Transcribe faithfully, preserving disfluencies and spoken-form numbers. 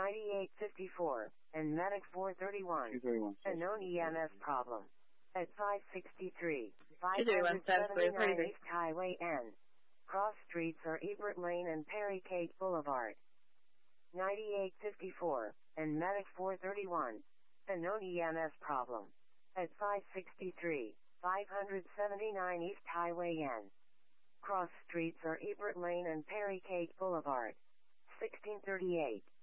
ninety-eight fifty-four, and Medic four thirty-one. two thirty-one. A known E M S problem. At five sixty-three, two thirty-one, five seventy-nine East Highway N. Cross streets are Ebert Lane and Perry Cate Boulevard. ninety-eight fifty-four, and Medic four thirty-one. A known E M S problem. At five sixty-three, five seventy-nine East Highway N. Cross streets are Ebert Lane and Perry Cate Boulevard. sixteen thirty-eight.